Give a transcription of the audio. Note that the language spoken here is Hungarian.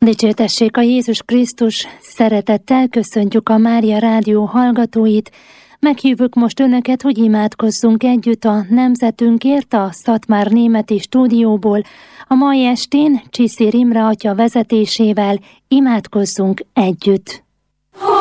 Dicsértessék a Jézus Krisztus, szeretettel köszöntjük a Mária Rádió hallgatóit. Meghívjuk most Önöket, hogy imádkozzunk együtt a nemzetünkért a Szatmár Németi stúdióból. A mai estén Csiszér Imre atya vezetésével imádkozzunk együtt.